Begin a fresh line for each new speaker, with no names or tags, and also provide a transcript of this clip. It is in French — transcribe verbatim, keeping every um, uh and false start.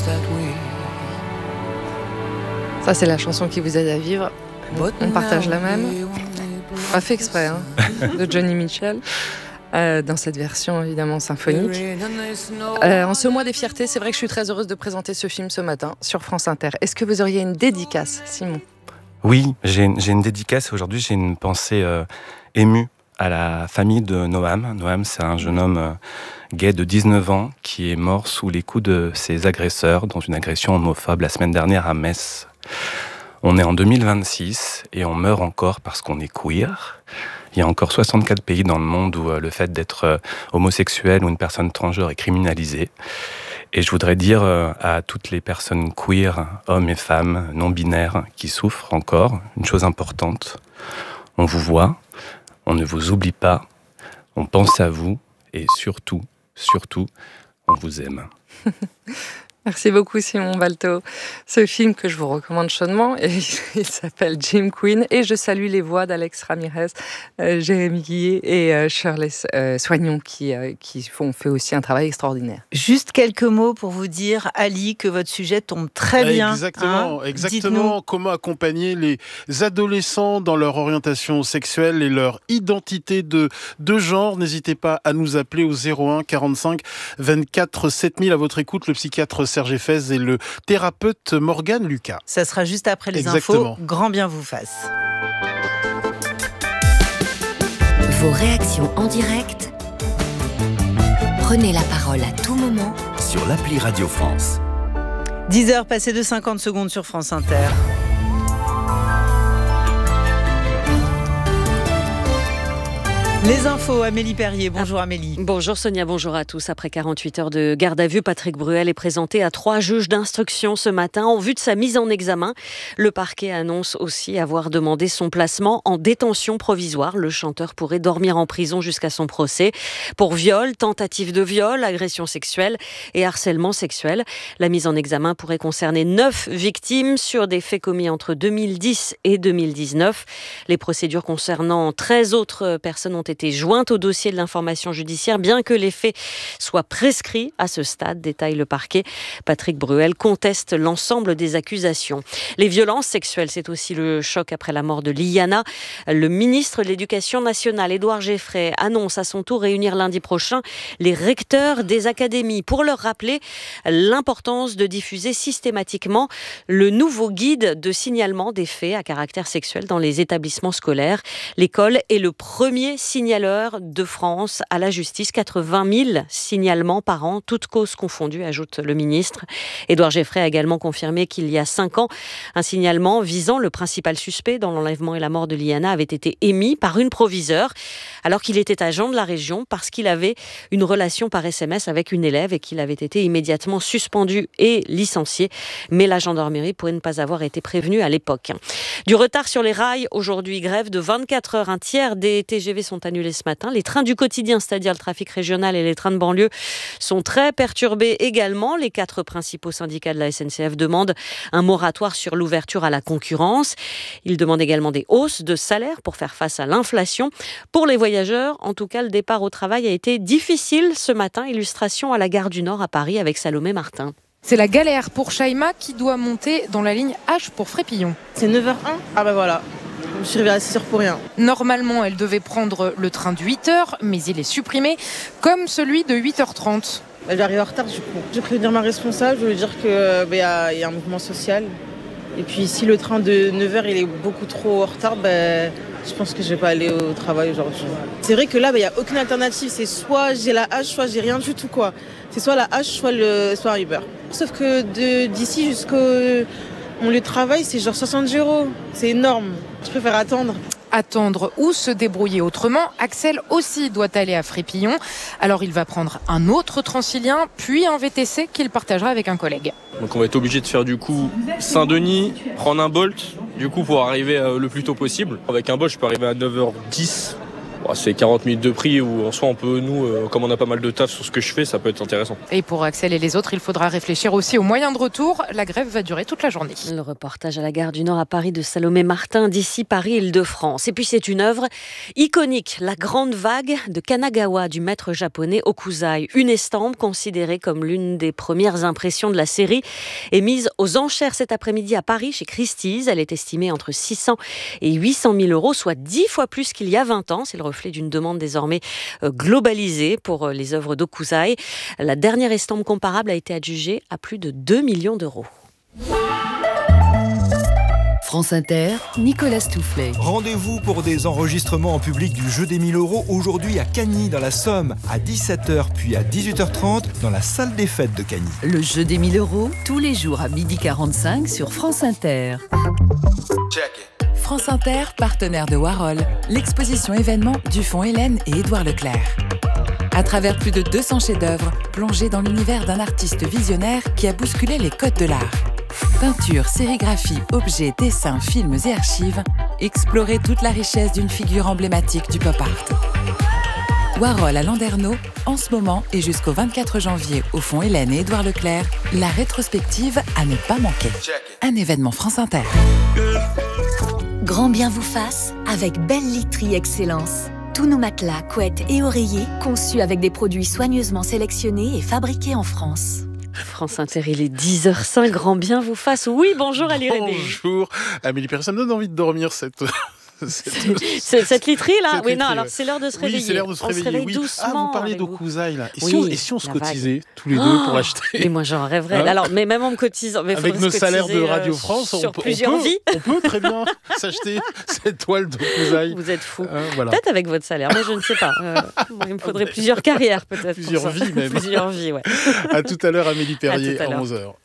Ça, c'est la chanson qui vous aide à vivre. On partage la même. Pas fait exprès, hein, de Johnny Mitchell. Euh, dans cette version évidemment symphonique. Euh, en ce mois des fiertés, c'est vrai que je suis très heureuse de présenter ce film ce matin sur France Inter. Est-ce que vous auriez une dédicace, Simon ?
Oui, j'ai, j'ai une dédicace. Aujourd'hui, j'ai une pensée euh, émue à la famille de Noam. Noam, c'est un jeune homme euh, gay de dix-neuf ans qui est mort sous les coups de ses agresseurs dans une agression homophobe la semaine dernière à Metz. On est en deux mille vingt-six et on meurt encore parce qu'on est queer. Il y a encore soixante-quatre pays dans le monde où euh, le fait d'être euh, homosexuel ou une personne transgenre est criminalisé. Et je voudrais dire euh, à toutes les personnes queer, hommes et femmes, non-binaires, qui souffrent encore, une chose importante. On vous voit, on ne vous oublie pas, on pense à vous et surtout, surtout, on vous aime.
Merci beaucoup Simon Balto. Ce film que je vous recommande chaudement, et il s'appelle Jim Queen et je salue les voix d'Alex Ramirez, euh, Jérémy Guillet et euh, Shirley euh, Soignon qui, euh, qui font fait aussi un travail extraordinaire.
Juste quelques mots pour vous dire, Ali, que votre sujet tombe très bien.
Exactement,
hein
exactement.
Dites-nous.
Comment accompagner les adolescents dans leur orientation sexuelle et leur identité de, de genre. N'hésitez pas à nous appeler au zéro un quarante-cinq vingt-quatre sept mille. À votre écoute, le psychiatre Serge Effez et le thérapeute Morgane Lucas.
Ça sera juste après les
Exactement.
infos. Grand bien vous fasse.
Vos réactions en direct. Prenez la parole à tout moment
sur l'appli Radio France.
dix heures passées de cinquante secondes sur France Inter. Les infos, Amélie Perrier. Bonjour Amélie.
Bonjour Sonia, bonjour à tous. Après quarante-huit heures de garde à vue, Patrick Bruel est présenté à trois juges d'instruction ce matin en vue de sa mise en examen. Le parquet annonce aussi avoir demandé son placement en détention provisoire. Le chanteur pourrait dormir en prison jusqu'à son procès pour viol, tentative de viol, agression sexuelle et harcèlement sexuel. La mise en examen pourrait concerner neuf victimes sur des faits commis entre deux mille dix et deux mille dix-neuf. Les procédures concernant treize autres personnes ont été été jointe au dossier de l'information judiciaire, bien que les faits soient prescrits à ce stade, détaille le parquet. Patrick Bruel conteste l'ensemble des accusations. Les violences sexuelles, c'est aussi le choc après la mort de Liana. Le ministre de l'Éducation nationale, Édouard Geffray, annonce à son tour réunir lundi prochain les recteurs des académies pour leur rappeler l'importance de diffuser systématiquement le nouveau guide de signalement des faits à caractère sexuel dans les établissements scolaires. L'école est le premier signaleur de France à la justice. quatre-vingt mille signalements par an, toutes causes confondues, ajoute le ministre. Édouard Geffray a également confirmé qu'il y a cinq ans, un signalement visant le principal suspect dans l'enlèvement et la mort de Liana avait été émis par une proviseure, alors qu'il était agent de la région parce qu'il avait une relation par S M S avec une élève et qu'il avait été immédiatement suspendu et licencié. Mais la gendarmerie pourrait ne pas avoir été prévenue à l'époque. Du retard sur les rails aujourd'hui, grève de vingt-quatre heures. Un tiers des T G V sont annulés ce matin. Les trains du quotidien, c'est-à-dire le trafic régional et les trains de banlieue, sont très perturbés également. Les quatre principaux syndicats de la S N C F demandent un moratoire sur l'ouverture à la concurrence. Ils demandent également des hausses de salaire pour faire face à l'inflation. Pour les voyageurs, en tout cas, le départ au travail a été difficile ce matin. Illustration à la gare du Nord à Paris avec Salomé Martin.
C'est la galère pour Shaima qui doit monter dans la ligne H pour Frépillon.
C'est neuf heures un. Ah bah voilà. Je me suis réveillée à six heures pour rien.
Normalement, elle devait prendre le train de huit heures, mais il est supprimé, comme celui de huit heures trente.
Elle est arrivée en retard du coup. J'ai prévenir ma responsable, je lui dire qu'il bah, y, y a un mouvement social. Et puis si le train de neuf heures il est beaucoup trop en retard, bah, je pense que je vais pas aller au travail aujourd'hui. C'est vrai que là, il bah, n'y a aucune alternative. C'est soit j'ai la H, soit j'ai rien du tout, quoi. C'est soit la H, soit, le, soit un Uber. Sauf que de, d'ici jusqu'au mon lieu de travail, c'est genre soixante euros. C'est énorme. Je préfère attendre.
Attendre ou se débrouiller autrement. Axel aussi doit aller à Frépillon. Alors il va prendre un autre Transilien, puis un V T C qu'il partagera avec un collègue.
Donc on va être obligé de faire du coup Saint-Denis, prendre un Bolt, du coup pour arriver euh, le plus tôt possible. Avec un Bolt, je peux arriver à neuf heures dix Bon, c'est quarante minutes de prix où en soi on peut, nous, euh, comme on a pas mal de taf sur ce que je fais, ça peut être intéressant.
Et pour Axel et les autres, il faudra réfléchir aussi aux moyens de retour. La grève va durer toute la journée.
Le reportage à la gare du Nord à Paris de Salomé Martin, d'ici Paris-Île-de-France. Et puis c'est une œuvre iconique, la grande vague de Kanagawa du maître japonais Okuzai. Une estampe considérée comme l'une des premières impressions de la série est mise aux enchères cet après-midi à Paris chez Christie's. Elle est estimée entre six cents et huit cent mille euros, soit dix fois plus qu'il y a vingt ans. C'est le reflet d'une demande désormais globalisée pour les œuvres d'Okuzai. La dernière estampe comparable a été adjugée à plus de deux millions d'euros.
France Inter, Nicolas Stoufflet.
Rendez-vous pour des enregistrements en public du jeu des mille euros aujourd'hui à Cagny dans la Somme à dix-sept heures puis à dix-huit heures trente dans la salle des fêtes de Cagny.
Le jeu des mille euros, tous les jours à midi quarante-cinq sur France Inter.
Check it. France Inter, partenaire de Warhol, l'exposition événement du Fonds Hélène et Édouard Leclerc. À travers plus de deux cents chefs-d'œuvre, plongés dans l'univers d'un artiste visionnaire qui a bousculé les codes de l'art. Peinture, sérigraphie, objets, dessins, films et archives, explorez toute la richesse d'une figure emblématique du pop art. Warhol à Landerneau, en ce moment et jusqu'au vingt-quatre janvier au Fonds Hélène et Édouard Leclerc, la rétrospective à ne pas manquer. Un événement France Inter.
Grand bien vous fasse avec Belle Literie Excellence. Tous nos matelas, couettes et oreillers conçus avec des produits soigneusement sélectionnés et fabriqués en France.
France Inter, il est dix heures cinq, grand bien vous fasse. Oui, bonjour Ali Rédé.
Bonjour Amélie Perret, ça me donne envie de dormir cette...
Cette, cette literie là,
cette
oui
literie,
non, alors
ouais.
c'est l'heure de se réveiller.
Oui, c'est l'heure de se
on
réveiller.
Se réveille
oui.
doucement.
Ah, vous parlez d'Okuzai là. Et,
oui,
si on, et si on se cotisait vague. tous les deux oh, pour l'acheter?
Mais moi j'en rêverais.
Hein
alors, mais même en me cotisant, mais
avec nos salaires de Radio
euh,
France, on, peut,
plusieurs
on, peut,
vies.
on peut très bien s'acheter cette toile d'Okuzai.
Vous êtes fous.
Hein, voilà.
Peut-être avec votre salaire, moi je ne sais pas. Euh, il me faudrait plusieurs carrières peut-être.
Plusieurs vies même.
Plusieurs vies, ouais.
À tout à l'heure Amélie Perrier à, à onze heures.